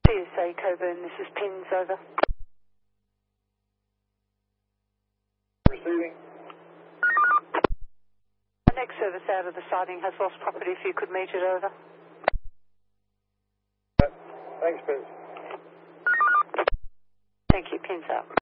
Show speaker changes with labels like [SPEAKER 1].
[SPEAKER 1] PSA Coburn, this is Pins, over.
[SPEAKER 2] Receiving.
[SPEAKER 1] The next service out of the siding has lost property, if you could meet it, over.
[SPEAKER 2] Thanks, Pins.
[SPEAKER 1] Thank you, Pins out.